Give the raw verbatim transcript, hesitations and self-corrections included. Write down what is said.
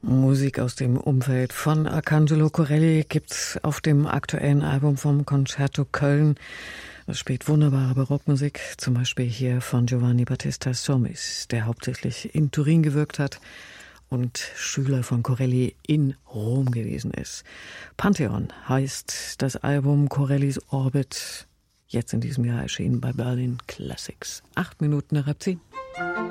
Musik aus dem Umfeld von Arcangelo Corelli gibt's auf dem aktuellen Album vom Concerto Köln. Es spielt wunderbare Barockmusik, zum Beispiel hier von Giovanni Battista Somis, der hauptsächlich in Turin gewirkt hat und Schüler von Corelli in Rom gewesen ist. Pantheon heißt das Album Corellis Orbit, jetzt in diesem Jahr erschienen bei Berlin Classics. Acht Minuten nach halb zehn.